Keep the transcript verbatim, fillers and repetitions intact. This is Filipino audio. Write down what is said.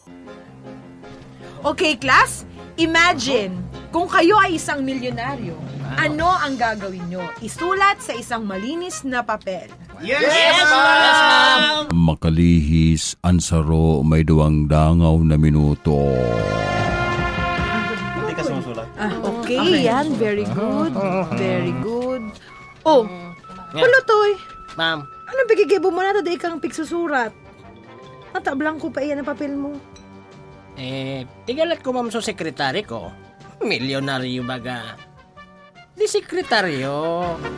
Okay, class? Imagine, kung kayo ay isang milyonaryo, ano ang gagawin nyo? Isulat sa isang malinis na papel. Yes, yes ma'am! Yes, ma'am! Makalihis ang saro may duwang dangaw na minuto. Hindi ka sumusulat. Ah, okay, yan. Very good. Very good. Oh, wala toy. Ma'am. Anong pigigibo mo na ito? Di kang pigsusurat. Natablang ko pa iyan ang papel mo. Eh, tigalat ko ma'am sa sekretary ko. Milyonaryo baga. Di sekretaryo.